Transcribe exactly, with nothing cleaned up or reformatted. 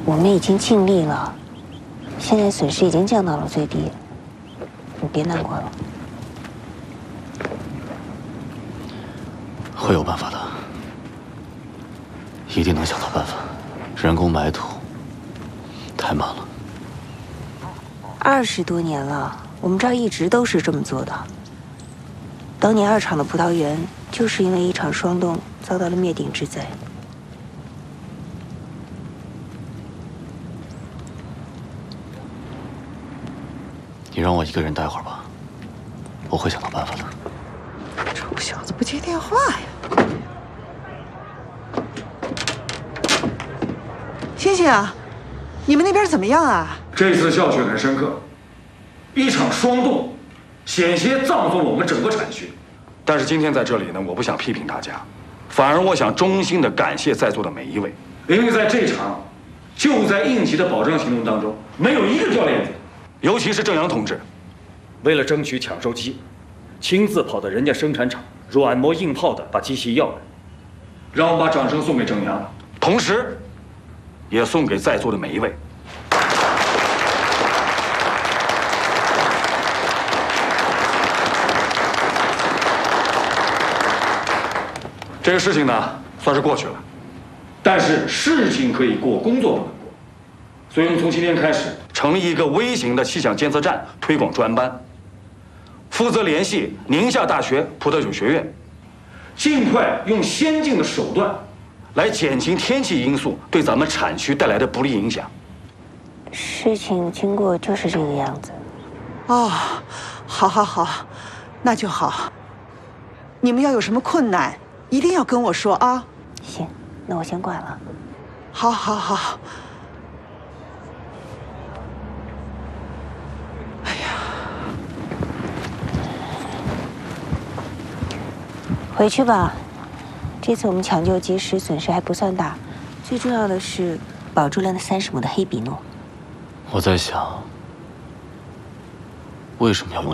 我们已经尽力了，现在损失已经降到了最低，你别难过了。 会有办法的，一定能想到办法。人工埋土太慢了。 二十多年了，我们这儿一直都是这么做的。当年二厂的葡萄园就是因为一场霜冻遭到了灭顶之灾。 你让我一个人待会儿吧，我会想到办法的。 臭小子不接电话呀！星星啊，你们那边怎么样啊？ 这次教训很深刻，一场霜冻，险些葬送了我们整个产区。但是今天在这里呢，我不想批评大家，反而我想衷心的感谢在座的每一位，因为在这场救灾应急的保障行动当中，没有一个掉链子。 尤其是郑阳同志， 为了争取抢收机，亲自跑到人家生产厂，软磨硬泡的把机器要来。 让我把掌声送给郑阳，同时，也送给在座的每一位。这个事情呢，算是过去了，但是事情可以过，工作不能过，所以我们从今天开始。 成立一个微型的气象监测站推广专班，负责联系宁夏大学葡萄酒学院，尽快用先进的手段来减轻天气因素对咱们产区带来的不利影响。 事情经过就是这个样子。 哦，好，好，好，那就好。你们要有什么困难，一定要跟我说啊。 行，那我先挂了。 好，好，好。 回去吧，这次我们抢救及时，损失还不算大。最重要的是保住了那三十亩的黑比诺。 我在想，为什么要用？